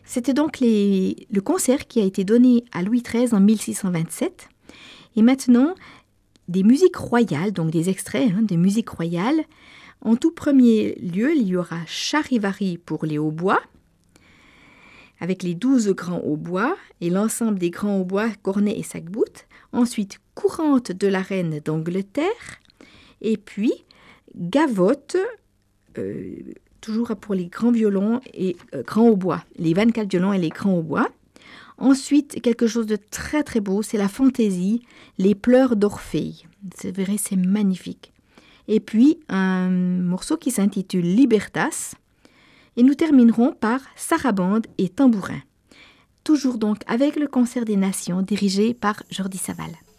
C'était donc le concert qui a été donné à Louis XIII en 1627. Et maintenant, des musiques royales, donc des extraits des musiques royales. En tout premier lieu, il y aura Charivari pour les hautbois, avec les 12 grands hautbois et l'ensemble des grands hautbois, cornets et sac-bout. Ensuite, Courante de la reine d'Angleterre. Et puis, Gavotte, toujours pour les grands violons et grands hautbois, les 24 violons et les grands hautbois. Ensuite, quelque chose de très très beau, c'est la fantaisie, les pleurs d'Orphée. C'est vrai, c'est magnifique. Et puis, un morceau qui s'intitule Libertas. Et nous terminerons par sarabande et tambourin. Toujours donc avec le Concert des Nations dirigé par Jordi Savall.